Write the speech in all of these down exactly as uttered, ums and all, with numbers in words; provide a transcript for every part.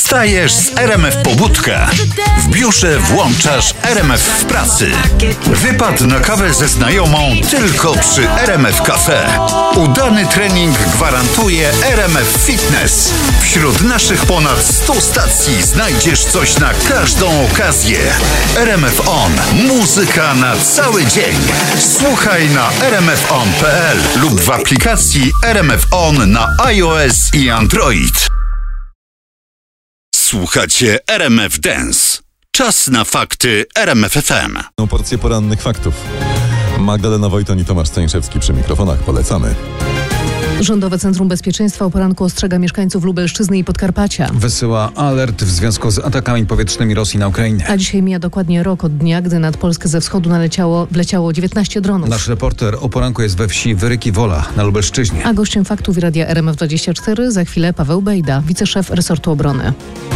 Wstajesz z R M F Pobudka. W biurze włączasz R M F w pracy. Wypad na kawę ze znajomą tylko przy R M F Cafe. Udany trening gwarantuje R M F Fitness. Wśród naszych ponad stu stacji znajdziesz coś na każdą okazję. R M F On. Muzyka na cały dzień. Słuchaj na r m f on kropka p l lub w aplikacji R M F On na iOS i Android. Słuchacie R M F Dance. Czas na fakty R M F F M. Porcję porannych faktów. Magdalena Wojton i Tomasz Stańszewski przy mikrofonach. Polecamy. Rządowe Centrum Bezpieczeństwa o poranku ostrzega mieszkańców Lubelszczyzny i Podkarpacia. Wysyła alert w związku z atakami powietrznymi Rosji na Ukrainę. A dzisiaj mija dokładnie rok od dnia, gdy nad Polskę ze wschodu naleciało, wleciało dziewiętnaście dronów. Nasz reporter o poranku jest we wsi Wyryki Wola na Lubelszczyźnie. A gościem faktów i radia R M F dwadzieścia cztery za chwilę Paweł Bejda, wiceszef resortu obrony.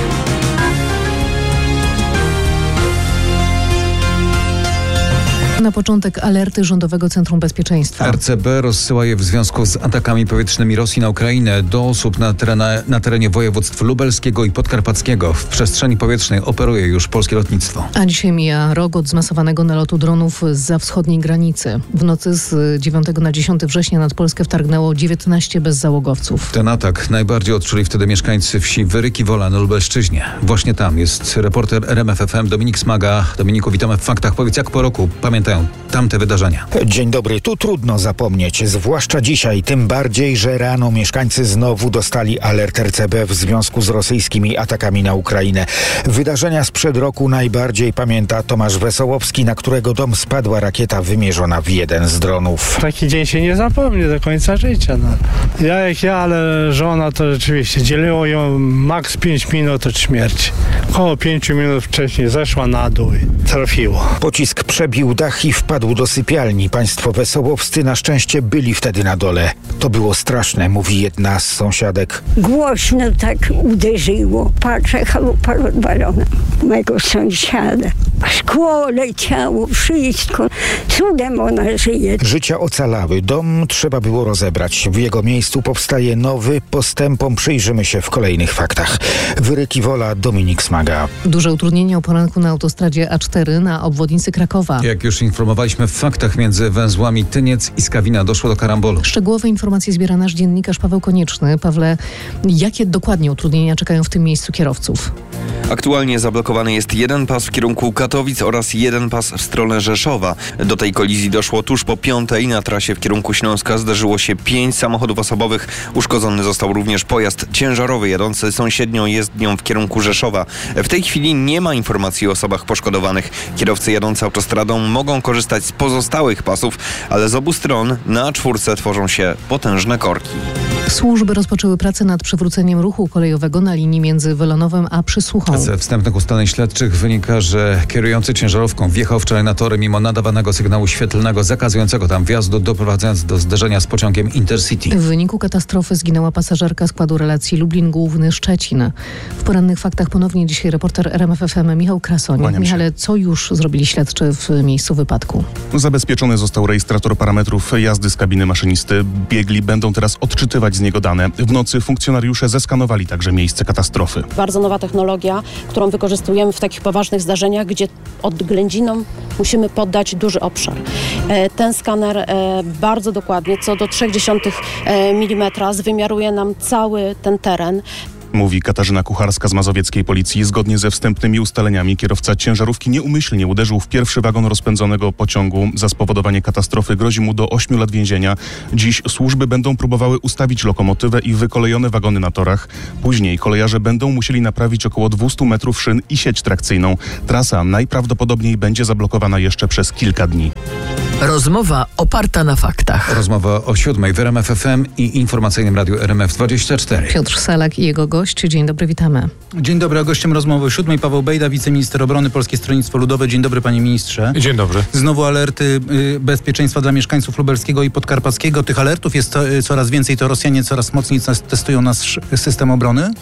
Na początek alerty Rządowego Centrum Bezpieczeństwa. R C B rozsyła je w związku z atakami powietrznymi Rosji na Ukrainę do osób na, terena, na terenie województw lubelskiego i podkarpackiego. W przestrzeni powietrznej operuje już polskie lotnictwo. A dzisiaj mija rok od zmasowanego nalotu dronów zza wschodniej granicy. W nocy z dziewiątego na dziesiąty września nad Polskę wtargnęło dziewiętnaście bezzałogowców. Ten atak najbardziej odczuli wtedy mieszkańcy wsi Wyryki Wola na Lubelszczyźnie. Właśnie tam jest reporter R M F F M Dominik Smaga. Dominiku, witamy w faktach. Powiedz, jak po roku pamiętają tamte wydarzenia? Dzień dobry. Tu trudno zapomnieć, zwłaszcza dzisiaj, tym bardziej, że rano mieszkańcy znowu dostali alert R C B w związku z rosyjskimi atakami na Ukrainę. Wydarzenia sprzed roku najbardziej pamięta Tomasz Wesołowski, na którego dom spadła rakieta wymierzona w jeden z dronów. Taki dzień się nie zapomni do końca życia. No. Ja jak ja, ale żona to rzeczywiście dzieliło ją maks pięć minut od śmierci. Około pięciu minut wcześniej zeszła na dół i trafiło. Pocisk przebił dach i wpadł do sypialni. Państwo wesołowscy na szczęście byli wtedy na dole. To było straszne, mówi jedna z sąsiadek. Głośno tak uderzyło. Patrzę, chalupa rozwalona mego sąsiada. Szkło leciało, wszystko. Cudem ona żyje. Życia ocalały. Dom trzeba było rozebrać. W jego miejscu powstaje nowy. Postępom przyjrzymy się w kolejnych faktach. Wyryki Wola, Dominik Smaga. Duże utrudnienie o poranku na autostradzie A cztery na obwodnicy Krakowa. Jak już informowaliśmy w faktach, między węzłami Tyniec i Skawina doszło do karambolu. Szczegółowe informacje zbiera nasz dziennikarz Paweł Konieczny. Pawle, jakie dokładnie utrudnienia czekają w tym miejscu kierowców? Aktualnie zablokowany jest jeden pas w kierunku Katowic oraz jeden pas w stronę Rzeszowa. Do tej kolizji doszło tuż po piątej. Na trasie w kierunku Śląska zdarzyło się pięć samochodów osobowych. Uszkodzony został również pojazd ciężarowy jadący sąsiednią jezdnią w kierunku Rzeszowa. W tej chwili nie ma informacji o osobach poszkodowanych. Kierowcy jadący autostradą mogą korzystać z pozostałych pasów, ale z obu stron na czwórce tworzą się potężne korki. Służby rozpoczęły pracę nad przywróceniem ruchu kolejowego na linii między Welonowem a Przysłuchą. Ze wstępnych ustaleń śledczych wynika, że kierujący ciężarówką wjechał wczoraj na tory mimo nadawanego sygnału świetlnego zakazującego tam wjazdu, doprowadzając do zderzenia z pociągiem Intercity. W wyniku katastrofy zginęła pasażerka składu relacji Lublin Główny Szczecin. W porannych faktach ponownie dzisiaj reporter R M F F M Michał Krasoń. Michale, co już zrobili śledczy w miejscu wypadku? Zabezpieczony został rejestrator parametrów jazdy z kabiny maszynisty. Biegli będą teraz odczytywać z niego dane. W nocy funkcjonariusze zeskanowali także miejsce katastrofy. Bardzo nowa technologia, którą wykorzystujemy w takich poważnych zdarzeniach, gdzie odględzinom musimy poddać duży obszar. Ten skaner bardzo dokładnie, co do trzy dziesiąte milimetra, zwymiaruje nam cały ten teren. Mówi Katarzyna Kucharska z mazowieckiej policji. Zgodnie ze wstępnymi ustaleniami kierowca ciężarówki nieumyślnie uderzył w pierwszy wagon rozpędzonego pociągu. Za spowodowanie katastrofy grozi mu do ośmiu lat więzienia. Dziś służby będą próbowały ustawić lokomotywę i wykolejone wagony na torach. Później kolejarze będą musieli naprawić około dwieście metrów szyn i sieć trakcyjną. Trasa najprawdopodobniej będzie zablokowana jeszcze przez kilka dni. Rozmowa oparta na faktach. Rozmowa o siódmej w R M F F M i informacyjnym radiu R M F dwadzieścia cztery. Piotr Salak i jego gość. Dzień dobry, witamy. Dzień dobry, a gościem rozmowy o siódmej Paweł Bejda, wiceminister obrony, Polskie Stronnictwo Ludowe. Dzień dobry, panie ministrze. Dzień dobry. Znowu alerty y, bezpieczeństwa dla mieszkańców lubelskiego i podkarpackiego. Tych alertów jest to, y, coraz więcej, to Rosjanie coraz mocniej testują nasz system obrony?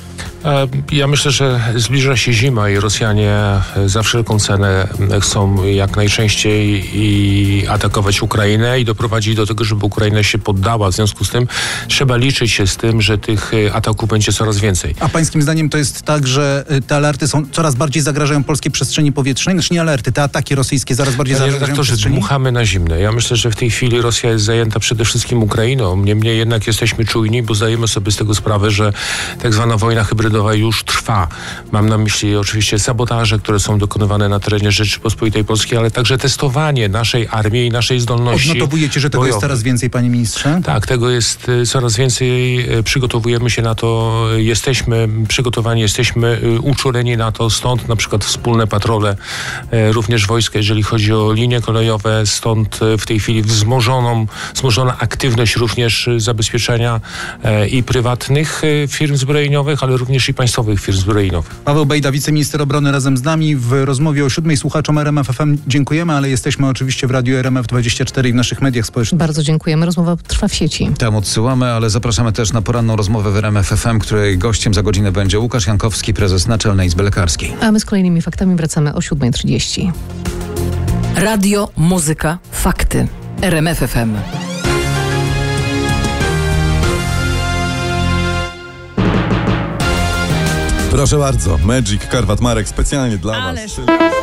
Ja myślę, że zbliża się zima i Rosjanie za wszelką cenę chcą jak najczęściej i atakować Ukrainę i doprowadzić do tego, żeby Ukraina się poddała. W związku z tym trzeba liczyć się z tym, że tych ataków będzie coraz więcej. A pańskim zdaniem to jest tak, że te alerty są coraz bardziej zagrażają polskiej przestrzeni powietrznej? Znaczy nie alerty, te ataki rosyjskie coraz bardziej Panie zagrażają redaktorze, przestrzeni? dmuchamy na zimne. Ja myślę, że w tej chwili Rosja jest zajęta przede wszystkim Ukrainą. Niemniej jednak jesteśmy czujni, bo zdajemy sobie z tego sprawę, że tak zwana wojna hybrydowa już trwa. Mam na myśli oczywiście sabotaże, które są dokonywane na terenie Rzeczypospolitej Polskiej, ale także testowanie naszej armii i naszej zdolności. Odnotowujecie, że tego bojowych. jest coraz więcej, panie ministrze? Tak, tego jest coraz więcej. Przygotowujemy się na to. Jesteśmy przygotowani, jesteśmy uczuleni na to. Stąd na przykład wspólne patrole również wojska, jeżeli chodzi o linie kolejowe. Stąd w tej chwili wzmożoną, wzmożona aktywność również zabezpieczenia i prywatnych firm zbrojeniowych, ale również i państwowych firm zbrojeniowych. Paweł Bejda, wiceminister obrony razem z nami. W rozmowie o siódmej słuchaczom R M F F M dziękujemy, ale jesteśmy oczywiście w Radiu R M F dwadzieścia cztery i w naszych mediach społecznych. Bardzo dziękujemy. Rozmowa trwa w sieci. Tam odsyłamy, ale zapraszamy też na poranną rozmowę w R M F F M, której gościem za godzinę będzie Łukasz Jankowski, prezes Naczelnej Izby Lekarskiej. A my z kolejnymi faktami wracamy o siódma trzydzieści. Radio, muzyka, fakty. R M F F M. Proszę bardzo, Magic Karwat Marek specjalnie dla Was.